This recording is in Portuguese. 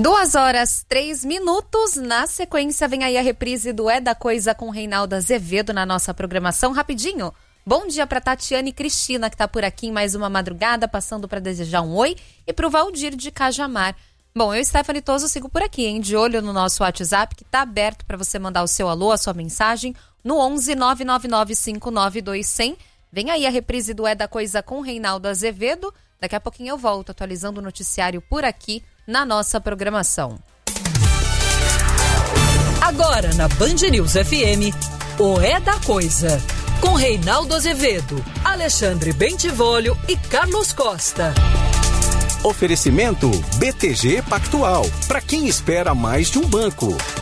2h03. Na sequência, vem aí a reprise do É da Coisa com Reinaldo Azevedo na nossa programação. Rapidinho, bom dia para Tatiana e Cristina, que tá por aqui em mais uma madrugada, passando para desejar um oi, e pro Valdir de Cajamar. Bom, eu e Stephanie Toso sigo por aqui, hein? De olho no nosso WhatsApp, que tá aberto para você mandar o seu alô, a sua mensagem, no 11 999 592 100. Vem aí a reprise do É da Coisa com Reinaldo Azevedo. Daqui a pouquinho eu volto atualizando o noticiário por aqui na nossa programação. Agora na Band News FM, o É da Coisa, com Reinaldo Azevedo, Alexandre Bentivolio e Carlos Costa. Oferecimento BTG Pactual, para quem espera mais de um banco.